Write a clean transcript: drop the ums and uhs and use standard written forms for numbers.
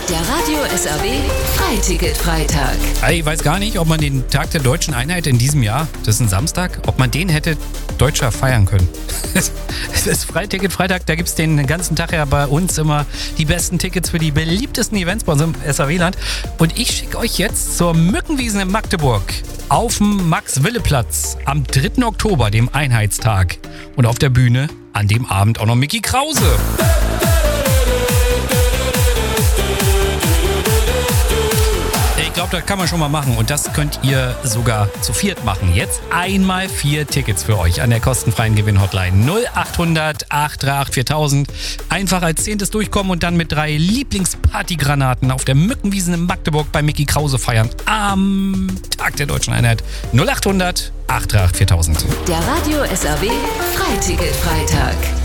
Der Radio SAW Freiticket-Freitag. Ich weiß gar nicht, ob man den Tag der Deutschen Einheit in diesem Jahr, das ist ein Samstag, ob man den hätte deutscher feiern können. Es ist Freiticket-Freitag, da gibt es den ganzen Tag ja bei uns immer die besten Tickets für die beliebtesten Events bei unserem SAW-Land. Und ich schicke euch jetzt zur Mückenwiesen in Magdeburg auf dem Max-Wille-Platz am 3. Oktober, dem Einheitstag. Und auf der Bühne an dem Abend auch noch Micky Krause. Ich glaube, das kann man schon mal machen und das könnt ihr sogar zu viert machen. Jetzt einmal 4 Tickets für euch an der kostenfreien Gewinn-Hotline 0800 838 4000. Einfach als 10. durchkommen und dann mit 3 Lieblingspartygranaten auf der Mückenwiesen in Magdeburg bei Micky Krause feiern. Am Tag der Deutschen Einheit 0800 838 4000. Der Radio SAW Freiticket-Freitag.